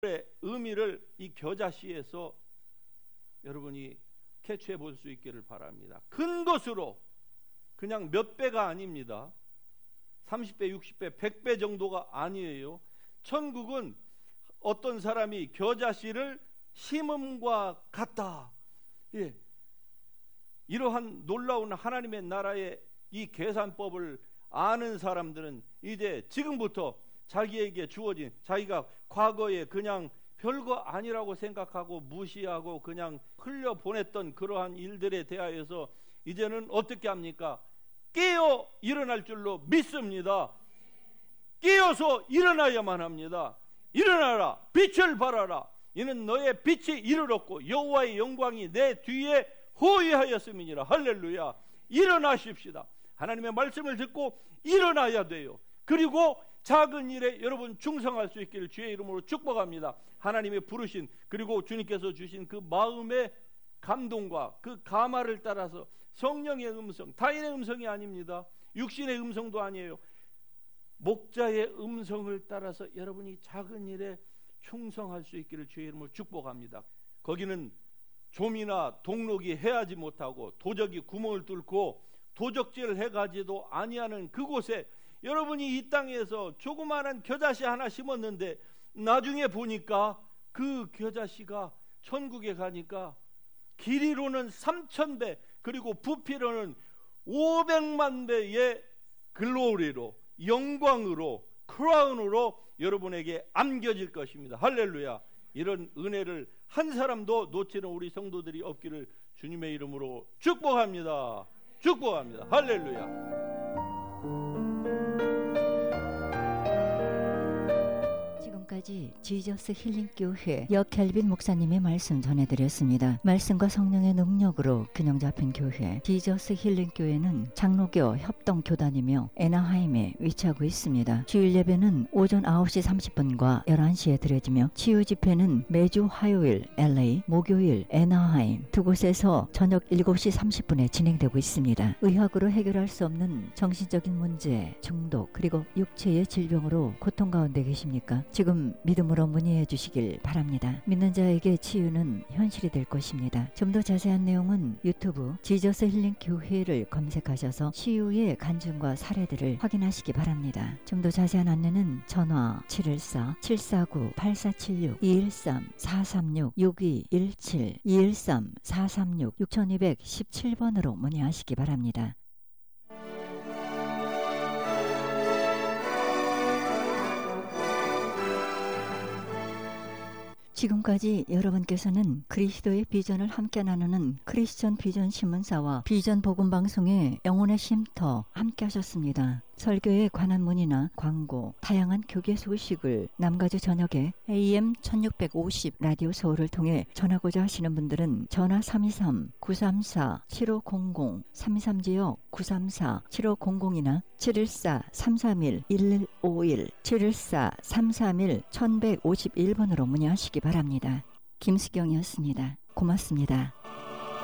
의미를 이 겨자씨에서 여러분이 캐치해 볼 수 있기를 바랍니다. 큰 것으로 그냥 몇 배가 아닙니다. 30배, 60배, 100배 정도가 아니에요. 천국은 어떤 사람이 겨자씨를 심음과 같다. 예. 이러한 놀라운 하나님의 나라의 이 계산법을 아는 사람들은 이제 지금부터 자기에게 주어진, 자기가 과거에 그냥 별거 아니라고 생각하고 무시하고 그냥 흘려보냈던 그러한 일들에 대하여서 이제는 어떻게 합니까? 깨어 일어날 줄로 믿습니다. 깨어서 일어나야만 합니다. 일어나라, 빛을 발하라. 이는 너의 빛이 이르렀고 여호와의 영광이 내 뒤에 호위하였음이니라. 할렐루야. 일어나십시다. 하나님의 말씀을 듣고 일어나야 돼요. 그리고 작은 일에 여러분 충성할 수 있기를 주의 이름으로 축복합니다. 하나님의 부르신, 그리고 주님께서 주신 그 마음의 감동과 그 감화를 따라서 성령의 음성, 타인의 음성이 아닙니다. 육신의 음성도 아니에요. 목자의 음성을 따라서 여러분이 작은 일에 충성할 수 있기를 주의 이름으로 축복합니다. 거기는 좀이나 동록이 해하지 못하고 도적이 구멍을 뚫고 도적질을 해가지도 아니하는 그곳에 여러분이 이 땅에서 조그마한 겨자씨 하나 심었는데 나중에 보니까 그 겨자씨가 천국에 가니까 길이로는 3,000배, 그리고 부피로는 500만 배의 글로리로, 영광으로, 크라운으로 여러분에게 안겨질 것입니다. 할렐루야. 이런 은혜를 한 사람도 놓치는 우리 성도들이 없기를 주님의 이름으로 축복합니다. 축복합니다. 할렐루야. 지금까지 지저스 힐링교회 역켈빈 목사님의 말씀 전해드렸습니다. 말씀과 성령의 능력으로 균형 잡힌 교회 지저스 힐링교회는 장로교 협동교단이며 애나하임에 위치하고 있습니다. 주일 예배는 오전 9시 30분과 11시에 드려지며 치유 집회는 매주 화요일 LA, 목요일 애나하임 두 곳에서 저녁 7시 30분에 진행되고 있습니다. 의학으로 해결할 수 없는 정신적인 문제, 중독, 그리고 육체의 질병으로 고통 가운데 계십니까? 지금 믿음으로 문의해 주시길 바랍니다. 믿는 자에게 치유는 현실이 될 것입니다. 좀 더 자세한 내용은 유튜브 지저스 힐링 교회를 검색하셔서 치유의 간증과 사례들을 확인하시기 바랍니다. 좀 더 자세한 안내는 전화 714-749-8476 213-436-6217 213-436-6217번으로 문의하시기 바랍니다. 지금까지 여러분께서는 그리스도의 비전을 함께 나누는 크리스천 비전 신문사와 비전 복음 방송의 영혼의 쉼터 함께 하셨습니다. 설교에 관한 문의나 광고, 다양한 교계 소식을 남가주 저녁에 AM 1650 라디오 서울을 통해 전하고자 하시는 분들은 전화 323-934-7500 323지역 934-7500이나 714-331-1151 714-331-1151번으로 문의하시기 바랍니다. 김수경이었습니다. 고맙습니다.